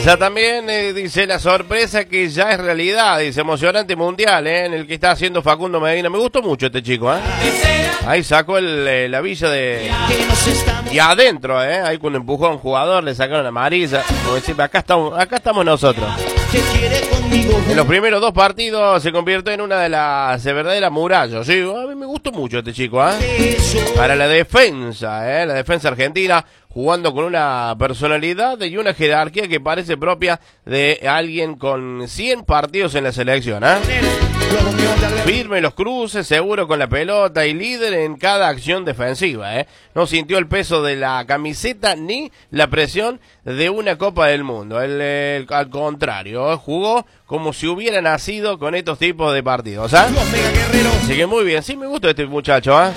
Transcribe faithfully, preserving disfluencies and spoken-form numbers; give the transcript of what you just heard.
Ya también eh, dice la sorpresa que ya es realidad, dice emocionante mundial, eh, en el que está haciendo Facundo Medina. Me gustó mucho este chico, ¿eh? Ahí sacó el, eh, la villa de... Y adentro, ¿eh? Ahí cuando empujó a un jugador le sacaron amarilla. Como decir, acá estamos, acá estamos nosotros. En los primeros dos partidos se convirtió en una de las de verdaderas murallas. Sí, a mí me gustó mucho este chico, ¿eh? Para la defensa, ¿eh? La defensa argentina, jugando con una personalidad y una jerarquía que parece propia de alguien con cien partidos en la selección, ¿eh? Firme los cruces, seguro con la pelota y líder en cada acción defensiva, ¿eh? No sintió el peso de la camiseta ni la presión de una Copa del Mundo. Él, él, al contrario, ¿eh? Jugó como si hubiera nacido con estos tipos de partidos, ¿eh? Así que muy bien, sí me gusta este muchacho, ¿eh?